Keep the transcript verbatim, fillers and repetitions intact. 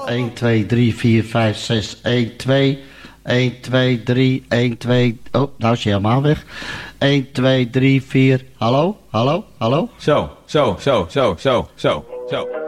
een, twee, drie, vier, vijf, zes, een, twee... een, twee, drie, een, twee... Oh, nou is je helemaal weg. een, twee, drie, vier... Hallo, hallo, hallo? Zo, zo, zo, zo, zo, zo, zo.